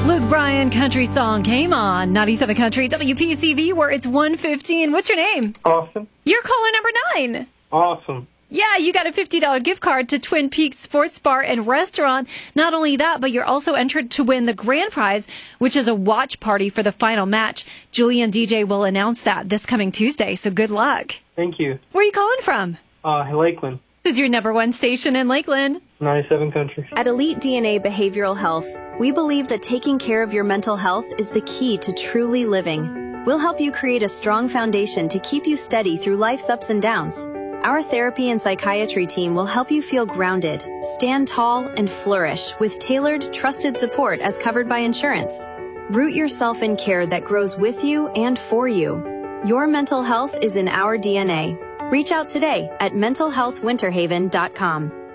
Luke Bryan country song came on 97 Country WPCV, where it's 1:15. What's your name? Awesome. You're caller number 9. Awesome. Yeah, you got a $50 gift card to Twin Peaks Sports Bar and Restaurant. Not only that, but you're also entered to win the grand prize, which is a watch party for the final match. Julie and DJ will announce that this coming Tuesday, so good luck. Thank you. Where are you calling from? Lakeland. This is your number 1 station in Lakeland. 97 Country. At Elite DNA Behavioral Health, we believe that taking care of your mental health is the key to truly living. We'll help you create a strong foundation to keep you steady through life's ups and downs. Our therapy and psychiatry team will help you feel grounded, stand tall, and flourish with tailored, trusted support as covered by insurance. Root yourself in care that grows with you and for you. Your mental health is in our DNA. Reach out today at mentalhealthwinterhaven.com.